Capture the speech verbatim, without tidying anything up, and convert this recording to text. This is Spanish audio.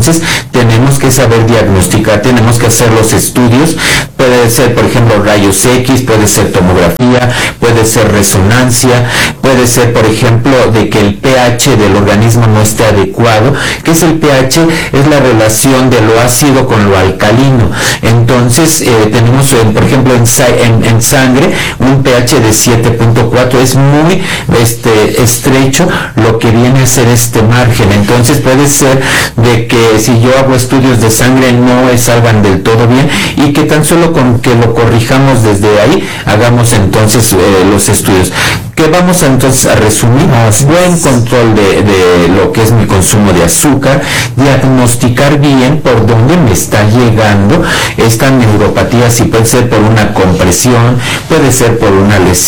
entonces tenemos que saber diagnosticar, tenemos que hacer los estudios. Puede ser, por ejemplo, rayos X, puede ser tomografía, puede ser resonancia, puede ser, por ejemplo, de que el pH del organismo no esté adecuado. ¿Qué es el pH? Es la relación de lo ácido con lo alcalino. Entonces, eh, tenemos, eh, por ejemplo, en, en, en sangre, un pH de siete punto cuatro, es muy este, estrecho lo que viene a ser este margen. Entonces, puede ser de que si yo hago estudios de sangre no salgan del todo bien, y que tan solo con que lo corrijamos desde ahí, hagamos entonces eh, los estudios. Que vamos a, entonces a resumir, buen control de, de lo que es mi consumo de azúcar, diagnosticar bien por dónde me está llegando esta neuropatía, si puede ser por una compresión, puede ser por una lesión